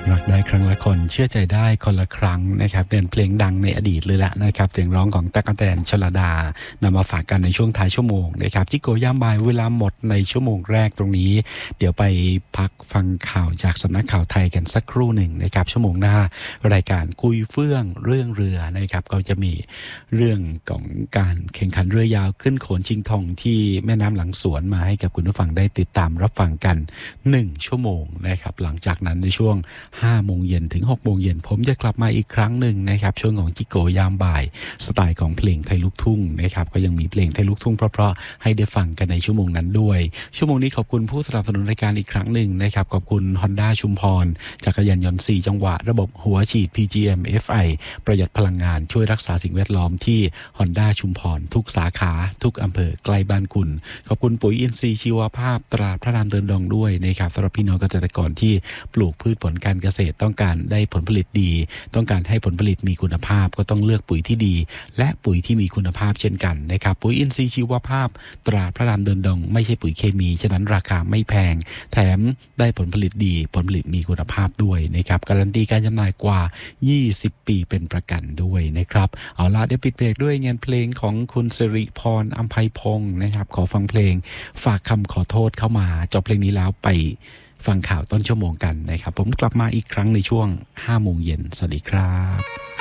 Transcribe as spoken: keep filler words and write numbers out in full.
รักได้ครั้งละคนเชื่อใจได้คนละครั้งนะครับเดินเพลงดังในอดีตเลยละนะครับเสียงร้องของตั๊กแตนชลดานำมาฝากกันในช่วงท้ายชั่วโมงนะครับจิโกย่ามบ่ายเวลาหมดในชั่วโมงแรกตรงนี้เดี๋ยวไปพักฟังข่าวจากสำนักข่าวไทยกันสักครู่หนึ่งนะครับชั่วโมงหน้ารายการคุยเฟื่องเรื่องเรือนะครับก็จะมีเรื่องของการแข่งขันเรือยาวขึ้นโขนชิงทองที่แม่น้ำหลังสวนมาให้กับคุณผู้ฟังได้ติดตามรับฟังกันหนึ่งชั่วโมงนะครับหลังจากนั้นในช่วงห้าโมงเย็นถึงหกโมงเย็นผมจะกลับมาอีกครั้งหนึ่งนะครับช่วงของจิโกยามบ่ายสไตล์ของเพลงไทยลูกทุ่งนะครับก็ยังมีเพลงไทยลูกทุ่งเพราะๆให้ได้ฟังกันในชั่วโมงนั้นด้วยชั่วโมงนี้ขอบคุณผู้สนับสนุนรายการอีกครั้งหนึ่งนะครับขอบคุณ Honda ชุมพรจักรยานยนต์สี่จังหวะระบบหัวฉีด พี จี เอ็ม เอฟ ไอ ประหยัดพลังงานช่วยรักษาสิ่งแวดล้อมที่ Honda ชุมพรทุกสาขาทุกอำเภอใกล้บ้านคุณขอบคุณปุ๋ยอินทรีย์ชีวภาพตราพระนามเดินดองด้วยนะครับสำหรับพี่น้องเกษตรกรที่ปลูกพืชผลการเกษตรต้องการได้ผลผลิตดีต้องการให้ผลผลิตมีคุณภาพก็ต้องเลือกปุ๋ยที่ดีและปุ๋ยที่มีคุณภาพเช่นกันนะครับปุ๋ยอินทรีย์ชีวภาพตราพระนามเดินดองไม่ใช่ปุ๋ยเคมีฉะนั้นราคาไม่แพงแถมได้ผลผลิตดีผลผลิตมีคุณภาพด้วยนะครับการันตีการจำหน่ายกว่ายี่สิบปีเป็นประกันด้วยนะครับเอาล่ะเดี๋ยวปิดเบรกด้วยงานเพลงของคุณสิริพรอัมไพพงศ์นะครับขอฟังเพลงฝากคำขอโทษเข้ามาจบเพลงนี้แล้วไปฟังข่าวต้นชั่วโมงกันนะครับผมกลับมาอีกครั้งในช่วงห้าโมงเย็นสวัสดีครับ